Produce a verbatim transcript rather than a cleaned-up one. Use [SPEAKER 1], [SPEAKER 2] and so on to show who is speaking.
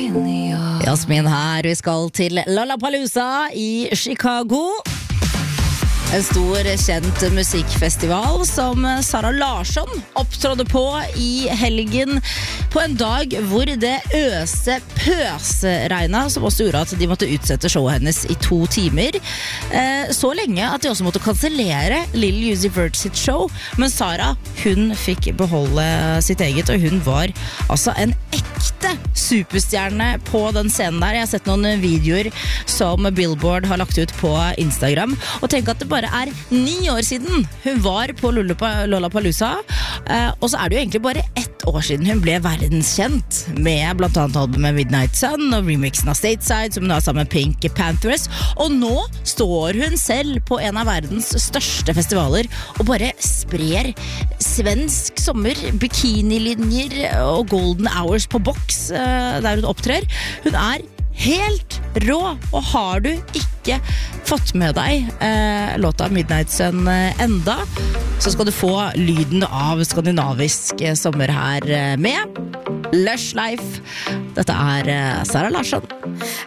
[SPEAKER 1] Jasmin her, vi skal til Lollapalooza i Chicago. En stor, kjent musikkfestival som Sara Larsson opptrådde på i helgen på en dag hvor det øse pøsregnet, som også gjorde at de måtte utsette showet hennes i to timer. Eh, så lenge at de også måtte kansellere Lil Uzi Vert sitt show. Men Sara, hun fikk beholde sitt eget, og hun var altså en ekte superstjerne på den scenen der. Jeg har sett noen videoer som Billboard har lagt ut på Instagram, og tenk at det bare er ni år siden hun var på Lollapalooza, eh, og så er det jo egentlig bare ett år siden hun ble verdenskjent med blant annet albumet Midnight Sun og remixen av Stateside som hun har sammen med Pink Panthers, og nå står hun selv på en av verdens største festivaler og bare sprer svensk sommer, bikinilinjer og golden hours på boks eh, der hun opptrer. Hun er helt rå, og har du ikke fått med deg eh, låta Midnight Sun eh, enda, så skal du få lyden av skandinavisk eh, sommer her eh, med Lush Life. Dette er eh, Sara Larsson.